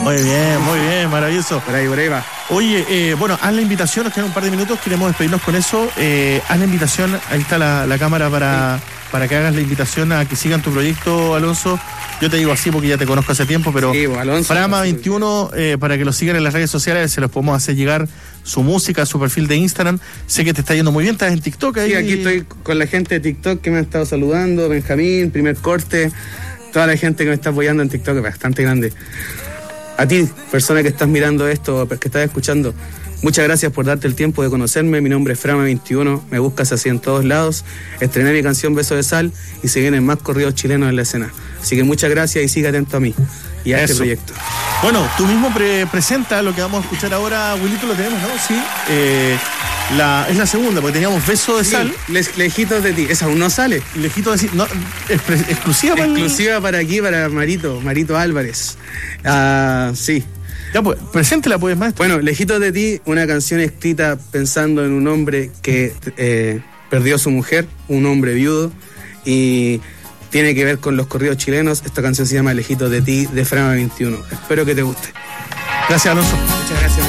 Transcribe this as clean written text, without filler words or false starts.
Muy bien, maravilloso. Por ahí va. Oye, bueno, haz la invitación, nos quedan un par de minutos, queremos despedirnos con eso. Haz la invitación, ahí está la cámara para que hagas la invitación a que sigan tu proyecto, Alonso. Yo te digo así porque ya te conozco hace tiempo, pero sí, Alonso, Frama21, para que lo sigan en las redes sociales, se los podemos hacer llegar su música, su perfil de Instagram. Sé que te está yendo muy bien, estás en TikTok ahí. Sí, aquí estoy con la gente de TikTok que me ha estado saludando, Benjamín, Primer Corte, toda la gente que me está apoyando en TikTok, es bastante grande. A ti, persona que estás mirando esto, que estás escuchando, muchas gracias por darte el tiempo de conocerme. Mi nombre es Frama21, me buscas así en todos lados. Estrené mi canción Beso de Sal y se vienen más corridos chilenos en la escena. Así que muchas gracias y sigue atento a mí y a este proyecto. Bueno, tú mismo presenta lo que vamos a escuchar ahora, Wilito, lo tenemos, ¿no? Sí. Es la segunda, porque teníamos Beso de Sal. Lejitos de ti, esa aún no sale. Lejitos de ti, no, exclusiva para aquí, para Marito Álvarez. Sí. Ya, pues, preséntela, pues, maestro. Bueno, Lejitos de ti, una canción escrita pensando en un hombre que perdió a su mujer, un hombre viudo, y tiene que ver con los corridos chilenos. Esta canción se llama Lejitos de ti, de Frama21. Espero que te guste. Gracias, Alonso. Muchas gracias.